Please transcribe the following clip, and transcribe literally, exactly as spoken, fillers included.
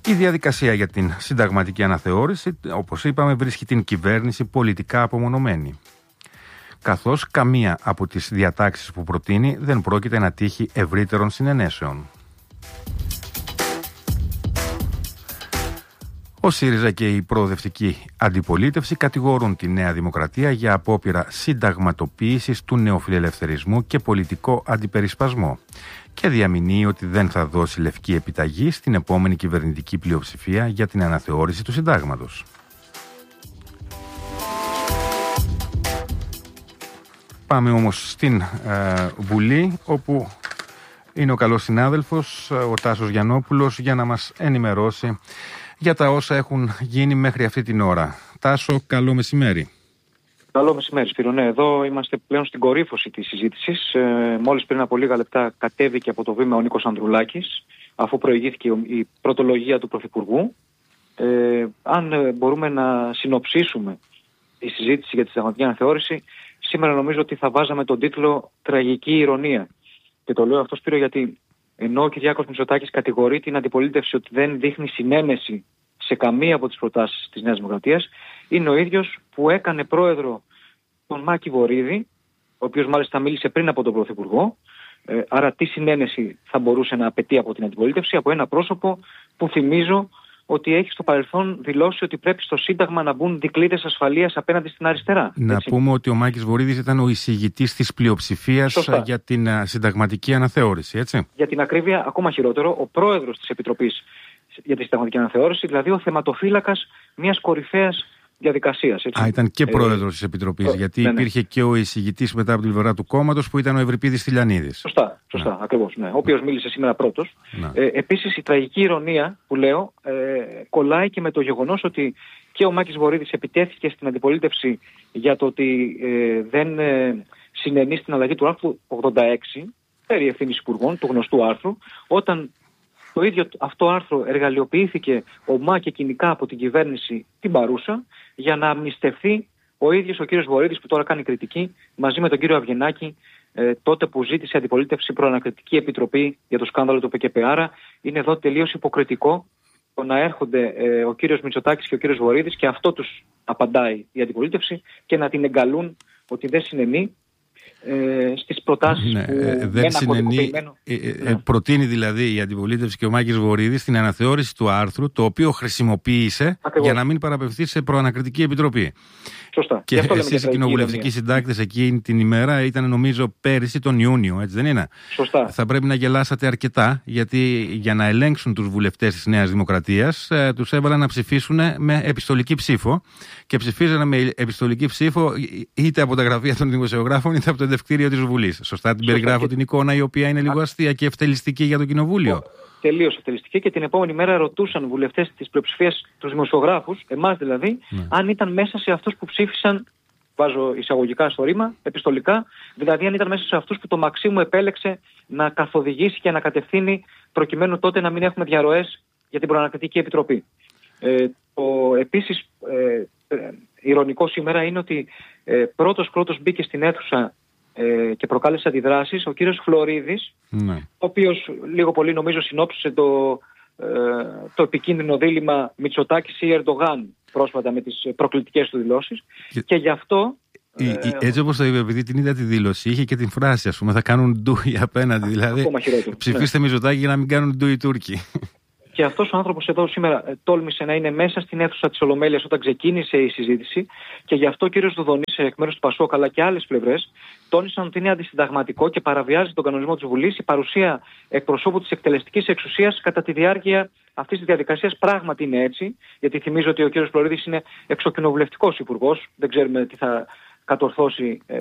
Η διαδικασία για την συνταγματική αναθεώρηση, όπως είπαμε, βρίσκει την κυβέρνηση πολιτικά απομονωμένη, καθώς καμία από τις διατάξεις που προτείνει δεν πρόκειται να τύχει ευρύτερων συνενέσεων. Ο ΣΥΡΙΖΑ και η προοδευτική αντιπολίτευση κατηγορούν τη Νέα Δημοκρατία για απόπειρα συνταγματοποίησης του νεοφιλελευθερισμού και πολιτικό αντιπερισπασμό και διαμηνύει ότι δεν θα δώσει λευκή επιταγή στην επόμενη κυβερνητική πλειοψηφία για την αναθεώρηση του συντάγματος. Πάμε όμως στην ε, Βουλή, όπου είναι ο καλός συνάδελφος, ο Τάσος Γιαννόπουλος, για να μας ενημερώσει για τα όσα έχουν γίνει μέχρι αυτή την ώρα. Τάσο, καλό μεσημέρι. Καλό μεσημέρι, Σπύρο. Ναι, εδώ είμαστε πλέον στην κορύφωση της συζήτησης. Ε, μόλις πριν από λίγα λεπτά κατέβηκε από το βήμα ο Νίκος Ανδρουλάκης, αφού προηγήθηκε η πρωτολογία του Πρωθυπουργού. Ε, αν μπορούμε να συνοψίσουμε τη συζήτηση για τη συνταγματική αναθεώρηση, σήμερα νομίζω ότι θα βάζαμε τον τίτλο «Τραγική ηρωνία». Και το λέω αυτό, Σπύρο, γιατί ενώ ο Κυριάκος Μητσοτάκης κατηγορεί την αντιπολίτευση ότι δεν δείχνει συνένεση σε καμία από τις προτάσεις της Νέας Δημοκρατίας, είναι ο ίδιος που έκανε πρόεδρο τον Μάκη Βορίδη, ο οποίος μάλιστα μίλησε πριν από τον Πρωθυπουργό. Ε, άρα τι συνένεση θα μπορούσε να απαιτεί από την αντιπολίτευση, από ένα πρόσωπο που θυμίζω ότι έχει στο παρελθόν δηλώσει ότι πρέπει στο Σύνταγμα να μπουν δικλείδες ασφαλείας απέναντι στην αριστερά. Να έτσι. Πούμε ότι ο Μάκης Βορίδης ήταν ο εισηγητής της πλειοψηφίας Σωστά. για την uh, συνταγματική αναθεώρηση, έτσι. Για την ακρίβεια, ακόμα χειρότερο, ο πρόεδρος της Επιτροπής για τη συνταγματική αναθεώρηση, δηλαδή ο θεματοφύλακας μιας κορυφαίας διαδικασίας. Έτσι. Α, ήταν και πρόεδρος ε, της Επιτροπής, ε, γιατί ναι, ναι. υπήρχε και ο εισηγητής μετά από την πλευρά του κόμματος που ήταν ο Ευρυπίδης Στυλιανίδης. Σωστά, σωστά, ναι. ακριβώς. Ναι. Ο οποίος μίλησε σήμερα πρώτος. Ναι. Ε, επίσης, η τραγική ηρωνία που λέω ε, κολλάει και με το γεγονός ότι και ο Μάκης Βορίδης επιτέθηκε στην αντιπολίτευση για το ότι ε, δεν ε, συνενεί στην αλλαγή του άρθρου ογδόντα έξι περί ευθύνης υπουργών, του γνωστού άρθρου, όταν το ίδιο αυτό άρθρο εργαλειοποιήθηκε ομά και κοινικά από την κυβέρνηση την παρούσα για να αμνηστευτεί ο ίδιος ο κύριος Βορίδης, που τώρα κάνει κριτική, μαζί με τον κύριο Αυγενάκη, ε, τότε που ζήτησε αντιπολίτευση προανακριτική επιτροπή για το σκάνδαλο του ΠΚΠ. Άρα είναι εδώ τελείως υποκριτικό το να έρχονται ε, ο κύριος Μητσοτάκης και ο κύριος Βορίδης και αυτό τους απαντάει η αντιπολίτευση και να την εγκαλούν ότι δεν συνενεί Ε, στις προτάσεις ναι, που ε, δεν συνενεί, ε, ε, ναι. προτείνει δηλαδή η αντιπολίτευση και ο Μάκης Βορίδης την αναθεώρηση του άρθρου, το οποίο χρησιμοποίησε Ακριβώς. για να μην παραπευθεί σε προανακριτική επιτροπή. Σωστά. Και εσείς οι κοινοβουλευτικοί συντάκτες εκείνη την ημέρα ήταν νομίζω πέρυσι τον Ιούνιο, έτσι δεν είναι? Σωστά. Θα πρέπει να γελάσατε αρκετά, γιατί για να ελέγξουν τους βουλευτές της Νέας Δημοκρατίας ε, τους έβαλαν να ψηφίσουν με επιστολική ψήφο και ψηφίζανε με επιστολική ψήφο είτε από τα γραφεία των δημοσιογράφων είτε από το εντευκτήριο της Βουλής. Σωστά την περιγράφω και την εικόνα, η οποία είναι λίγο αστεία και ευτελιστική για το Κοινοβούλιο? Τελείως ευτελιστική, και την επόμενη μέρα ρωτούσαν βουλευτές της πλειοψηφίας, τους δημοσιογράφους, εμάς δηλαδή, ναι. αν ήταν μέσα σε αυτούς που ψήφισαν, βάζω εισαγωγικά στο ρήμα, επιστολικά, δηλαδή αν ήταν μέσα σε αυτούς που το Μαξίμου επέλεξε να καθοδηγήσει και να κατευθύνει, προκειμένου τότε να μην έχουμε διαρροές για την προανακριτική επιτροπή. Ε, το, επίσης, ε, ε, ηρωνικό σήμερα είναι ότι ε, πρώτος πρώτος μπήκε στην αίθουσα Ε, και προκάλεσε αντιδράσεις ο κύριος Φλωρίδης, ναι. ο οποίος λίγο πολύ νομίζω συνόψισε το, ε, το επικίνδυνο δίλημμα Μητσοτάκης ή Ερντογάν πρόσφατα με τις προκλητικές του δηλώσεις και, και γι' αυτό η, ε, η, έτσι όπως το είπε, επειδή την είδα τη δήλωση, είχε και την φράση, ας πούμε, θα κάνουν ντουι απέναντι, δηλαδή ψηφίστε ναι. Μητσοτάκη για να μην κάνουν ντουι οι Τούρκοι. Και αυτός ο άνθρωπος εδώ σήμερα ε, τόλμησε να είναι μέσα στην αίθουσα της Ολομέλειας όταν ξεκίνησε η συζήτηση, και γι' αυτό ο κύριος Δουδονής εκ μέρους του Πασόκ αλλά και άλλες πλευρές τόνισαν ότι είναι αντισυνταγματικό και παραβιάζει τον κανονισμό της Βουλής η παρουσία εκπροσώπου της εκτελεστικής εξουσίας κατά τη διάρκεια αυτής της διαδικασίας. Πράγματι είναι έτσι, γιατί θυμίζω ότι ο κύριος Φλωρίδης είναι εξοκοινοβουλευτικός υπουργός, δεν ξέρουμε τι θα κατορθώσει ε,